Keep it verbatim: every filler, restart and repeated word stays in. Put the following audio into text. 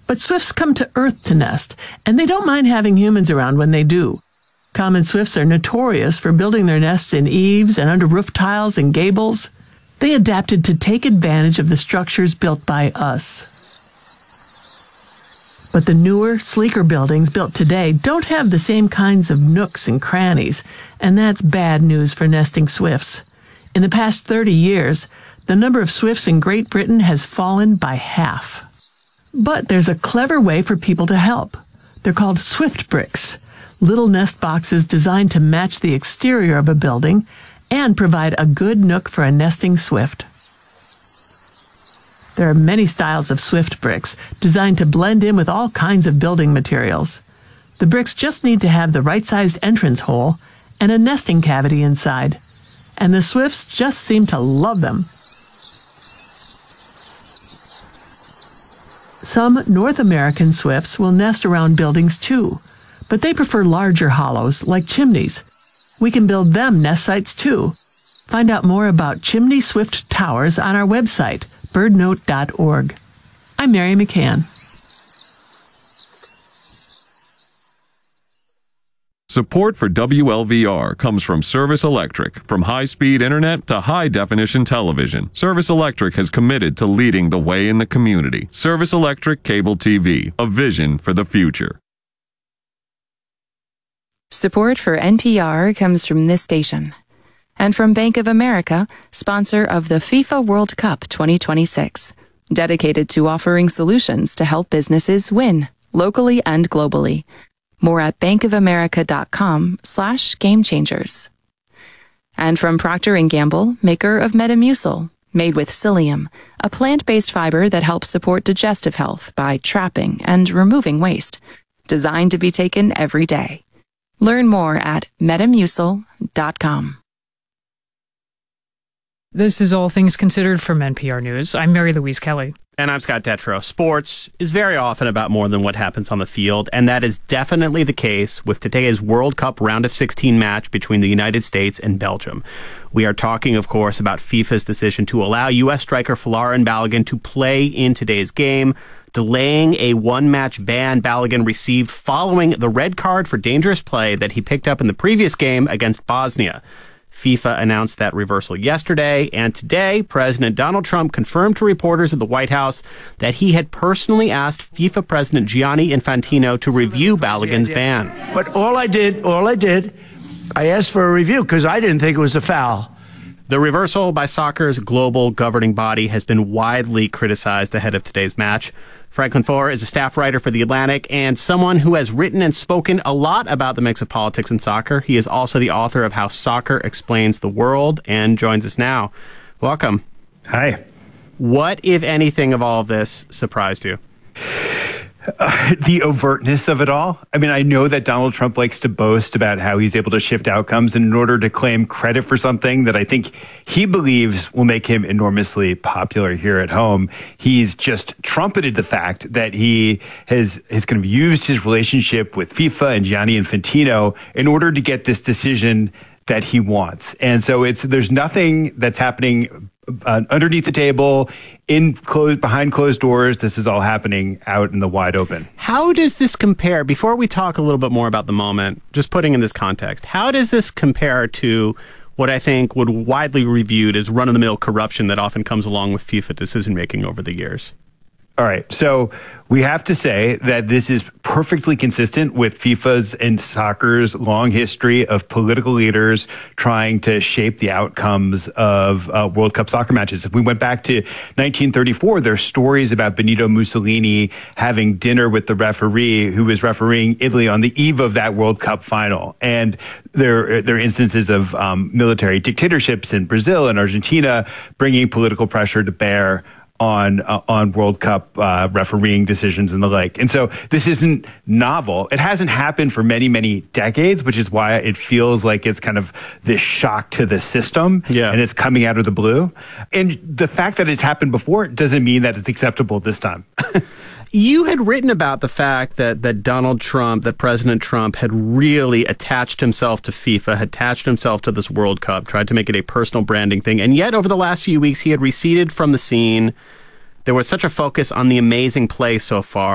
But swifts come to Earth to nest, and they don't mind having humans around when they do. Common swifts are notorious for building their nests in eaves and under roof tiles and gables. They adapted to take advantage of the structures built by us. But the newer, sleeker buildings built today don't have the same kinds of nooks and crannies, and that's bad news for nesting swifts. In the past thirty years, the number of swifts in Great Britain has fallen by half. But there's a clever way for people to help. They're called swift bricks, little nest boxes designed to match the exterior of a building and provide a good nook for a nesting swift. There are many styles of swift bricks designed to blend in with all kinds of building materials. The bricks just need to have the right-sized entrance hole and a nesting cavity inside. And the swifts just seem to love them. Some North American swifts will nest around buildings too, but they prefer larger hollows like chimneys. We can build them nest sites too. Find out more about chimney swift towers on our website, bird note dot org. I'm Mary McCann. Support for W L V R comes from Service Electric. From high-speed internet to high-definition television, Service Electric has committed to leading the way in the community. Service Electric Cable T V, a vision for the future. Support for N P R comes from this station. And from Bank of America, sponsor of the FIFA World Cup twenty twenty-six, dedicated to offering solutions to help businesses win, locally and globally. More at bankofamerica.com slash game changers. And from Procter and Gamble, maker of Metamucil, made with psyllium, a plant-based fiber that helps support digestive health by trapping and removing waste, designed to be taken every day. Learn more at metamucil dot com. This is All Things Considered from N P R News. I'm Mary Louise Kelly. And I'm Scott Detrow. Sports is very often about more than what happens on the field, and that is definitely the case with today's World Cup round of sixteen match between the United States and Belgium. We are talking, of course, about FIFA's decision to allow U S striker Folarin Balogun to play in today's game, delaying a one-match ban Balogun received following the red card for dangerous play that he picked up in the previous game against Bosnia. FIFA announced that reversal yesterday, and today, President Donald Trump confirmed to reporters at the White House that he had personally asked FIFA President Gianni Infantino to review Balogun's ban. But all I did, all I did, I asked for a review because I didn't think it was a foul. The reversal by soccer's global governing body has been widely criticized ahead of today's match. Franklin Foer is a staff writer for The Atlantic and someone who has written and spoken a lot about the mix of politics and soccer. He is also the author of How Soccer Explains the World and joins us now. Welcome. Hi. What, if anything, of all of this surprised you? Uh, the overtness of it all. I mean, I know that Donald Trump likes to boast about how he's able to shift outcomes, and in order to claim credit for something that I think he believes will make him enormously popular here at home, he's just trumpeted the fact that he has, has kind of used his relationship with FIFA and Gianni Infantino in order to get this decision that he wants. And so it's there's nothing that's happening uh, underneath the table, in closed behind closed doors. This is all happening out in the wide open. How does this compare, before we talk a little bit more about the moment, just putting in this context, how does this compare to what I think would widely reviewed as run-of-the-mill corruption that often comes along with FIFA decision-making over the years? All right. So we have to say that this is perfectly consistent with FIFA's and soccer's long history of political leaders trying to shape the outcomes of uh, World Cup soccer matches. If we went back to nineteen thirty-four, there's stories about Benito Mussolini having dinner with the referee who was refereeing Italy on the eve of that World Cup final. And there, there are instances of um, military dictatorships in Brazil and Argentina bringing political pressure to bear on uh, on World Cup uh, refereeing decisions and the like. And so this isn't novel. It hasn't happened for many, many decades, which is why it feels like it's kind of this shock to the system. Yeah. And it's coming out of the blue. And the fact that it's happened before doesn't mean that it's acceptable this time. You had written about the fact that, that Donald Trump, that President Trump had really attached himself to FIFA, had attached himself to this World Cup, tried to make it a personal branding thing. And yet over the last few weeks, he had receded from the scene. There was such a focus on the amazing play so far.